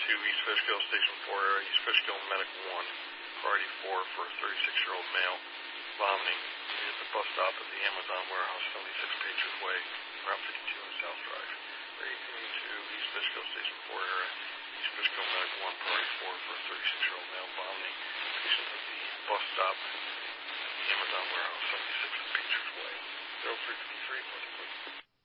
East Fishkill, Station 4 area, East Fishkill Medic 1, priority 4 for a 36-year-old male, vomiting. He's at the bus stop at the Amazon warehouse, 76 Patriots Way, Route 52 on South Drive. Ready to East Fishkill, Station 4 area, East Fishkill Medic 1, priority 4 for a 36-year-old male, vomiting. Patient at the bus stop at the Amazon warehouse, 76 Patriots Way. 0353, please.